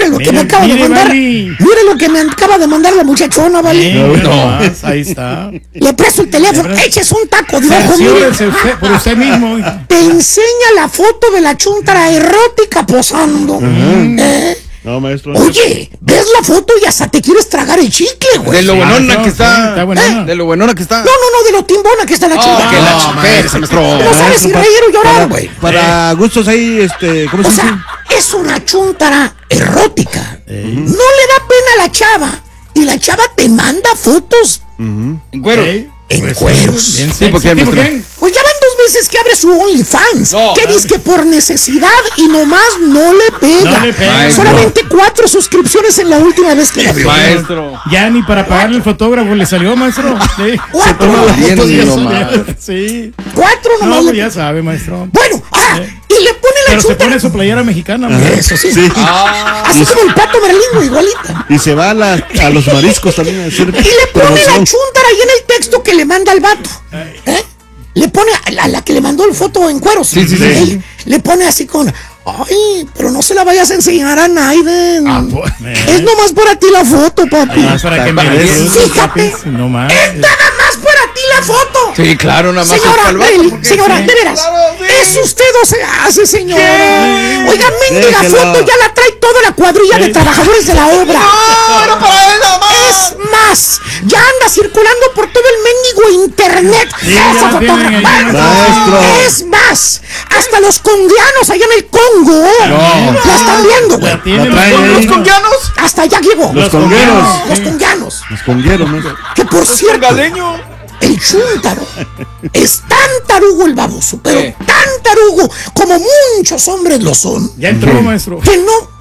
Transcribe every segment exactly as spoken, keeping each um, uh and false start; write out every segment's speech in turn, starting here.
mire lo que Mire, me acaba mire, de mandar. Vali. Mire lo que me acaba de mandar la muchachona, ¿vale? Eh, no, más, ahí está. Le presto el teléfono, Le presto- eches un taco de ojo, mire. Cerciórese usted, por usted mismo. Te enseña la foto de la chuntara erótica posando. ¿Eh? No, maestro. Oye, ves la foto y hasta te quieres tragar el chicle, güey. De lo Sí, buenona no, que sí, está. está buenona. De lo buenona que está. No, no, no, de lo timbona que está la Oh, chuntara. que la No, chupera, maestro, maestro. No sabes si reír o llorar, güey. Para gustos ahí, este, ¿cómo O se dice? sea, es una chuntara erótica. No le da pena a la chava. Y la chava te manda fotos En cuero. Eh, en pues, cueros. bien Sí, sexy, porque ¿tipo nuestra- qué? Pues ya van dos veces que abre su OnlyFans. No, que dice que por necesidad y nomás no le pega. No le pega. Maestro. Solamente cuatro suscripciones en la última vez que la vio. Maestro. Ya ni para pagarle el fotógrafo le salió, maestro. Sí. Cuatro toma nomás. bien, Fotos ya no son- más. Sí. Cuatro No, nomás. pues le- ya sabe, maestro. Bueno, ah, Eh. y le pone la Pero se chuntara. pone su playera mexicana, maestro. Eso sí. Sí. Así como el pato berlingo, igualita. Y se va a, la- a los mariscos también a hacer Y le pone la promoción. chuntara ahí en el texto que le manda al vato. ¿Eh? Le pone a la, la que le mandó el foto en cueros. Sí, sí, sí. Él le pone así con. Ay, pero no se la vayas a enseñar a Naiden. Ah, pues, Es nomás para ti la foto, papi. Más para que me Fíjate. disfrute, papis, no más. Es nada más para ti la foto. Sí, claro, nada más. Señora, es pa'l vato, Nelly, porque- señora, Sí. de veras. Claro, sí. Es usted o se hace, señora. Oiga, mendiga Déjelo. foto ya la trae toda la cuadrilla de Sí. trabajadores de la obra. No, era para él nada más. Es más, ya anda circulando por todo el mendigo internet. Sí, ya Esa la tienen ahí, fotografía. maestro. Es más, hasta los conguianos allá en el Congo. La están viendo, güey. La tiene La traen los- ahí. ¿Los conguianos? Hasta allá llegó. Los congueros. Los conguianos. Los congueros, maestro. Que por cierto, Galeño. el chúntaro es tan tarugo el baboso, pero Sí. tan tarugo como muchos hombres lo son, Ya entró, maestro. que no,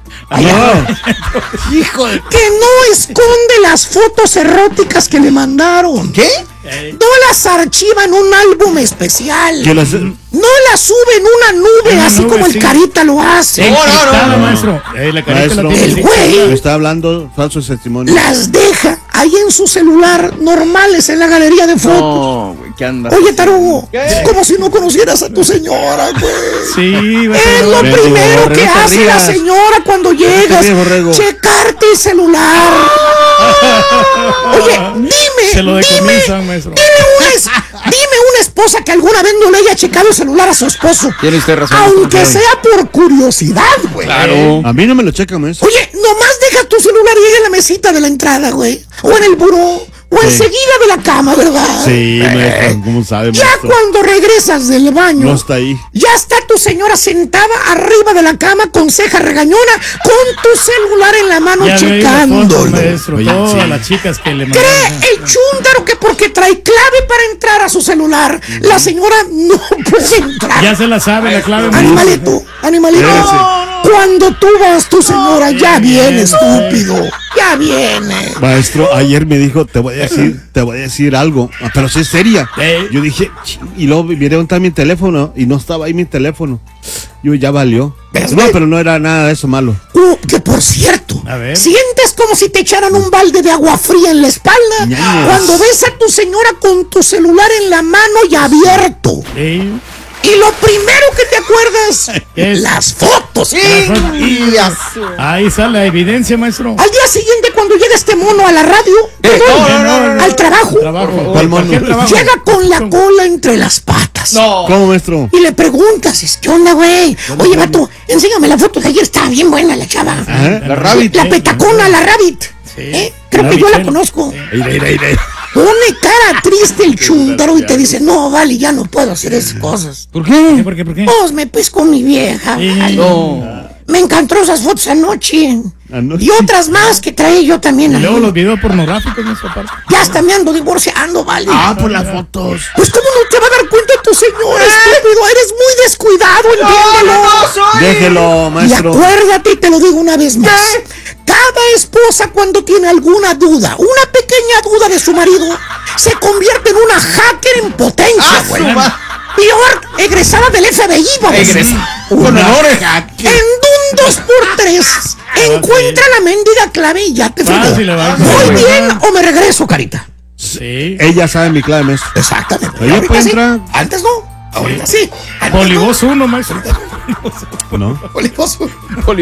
No. Hijo de. que no esconde las fotos eróticas que le mandaron. ¿Qué? No las archiva en un álbum especial. Que las, No las sube en una nube, En una así nube, como el sí. Carita lo hace. no, Encriptada, no. maestro. Eh, la carita Maestro. la tiene El así. güey me está hablando falso testimonio. las deja ahí en su celular, normales, en la galería de fotos. No, güey, ¿qué anda? Oye, tarugo, ¿Qué? es como si no conocieras a tu señora, güey. Sí, Es maestro. lo Mendigo primero borrego, que no te hace la rías. señora cuando llegas. rías, borrego. Checarte el celular. Oye, dime, Se lo dime, decomisan, maestro. dime una, es- dime una esposa que alguna vez no le haya checado el celular a su esposo. Tiene usted razón. Aunque maestro. sea por curiosidad, güey. Claro. A mí no me lo checa, maestro. Oye, nomás deja tu celular ahí en la mesita de la entrada, güey. O en el buró. O enseguida de la cama, ¿verdad? Sí, maestro. ¿Cómo sabe, Ya maestro? cuando regresas del baño. No está ahí. Ya está tu señora sentada arriba de la cama con ceja regañona, con tu celular en la mano Ya ve la foto, checándolo. maestro. Oye, Todas sí. las chicas que le mandaron. ¿Cree el chúndaro que porque trae clave para entrar a su celular, la señora no puede entrar? Ya se la sabe la clave. maestro. Animalito, animalito. Ese. Cuando tú vas, tu señora ya viene, estúpido. Ya viene. Maestro, ayer me dijo, te voy a decir, te voy a decir algo, ah, pero sí es seria. Ey. Yo dije, "Ching", y luego miré dónde está mi teléfono y no estaba ahí mi teléfono. Yo ya valió. ¿Ves, No, güey? pero no era nada de eso malo. Uh, que por cierto, A ver. sientes como si te echaran un balde de agua fría en la espalda Ñañas. cuando ves a tu señora con tu celular en la mano y abierto. Sí. Y lo primero que te acuerdas, ¿Qué es? las fotos. Y ahí sale la evidencia, maestro. Al día siguiente, cuando llega este mono a la radio, Eh, no, no, no, no, al trabajo, Trabajo. ¿Cuál mono? Cualquier trabajo. llega con la cola entre las patas. No. ¿Cómo, maestro? Y le preguntas, ¿qué onda, güey? Oye, vato, enséñame la foto de ayer, estaba bien buena la chava. Ajá. La rabbit. La petacona, la rabbit. ¿Eh? Creo La que yo la Michelle. conozco. Ira, ira, ira. Pone cara triste el chúndaro y te dice, no, vale, ya no puedo hacer esas cosas. ¿Por ¿Qué? qué? ¿Por qué? ¿Por qué? Pues me pescó mi vieja. Sí. vale. No. Me encantó esas fotos anoche. Anoche. Y otras más que traía yo también. Y ahí. luego los videos pornográficos, maestro. aparte. Ya hasta me ando divorciando, vale. Ah, por las fotos. Pues cómo no te va a dar cuenta tu señora, estúpido. Eres muy descuidado, entiéndelo. Déjelo, Y maestro. acuérdate, y te lo digo una vez más. Cada esposa cuando tiene alguna duda, una pequeña duda de su marido, se convierte en una hacker en potencia, Ah, güey. su ma- Peor, egresada del F B I, vamos. Egresa- Con Una- honores. En un dos por tres, encuentra la mendiga clave y ya te fregó. Fácil, le va. ¿Voy bien o me regreso, carita? Sí. Ella sabe mi clave, maestro. Exactamente. Ella Ahorita puede sí. entrar. Antes no. Ahorita sí. Antes no. Polibos uno, maestro. ¿No? Polibos uno.